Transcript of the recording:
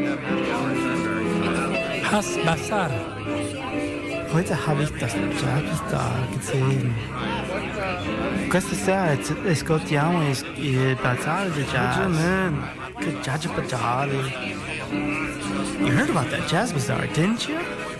Has Bazaar. Heute habe ich das Jazz gesehen. Questa sera ascoltiamo il Bazar di Jazz. Man, good Jazz Bazar. You heard about that Jazz Bazaar, didn't you?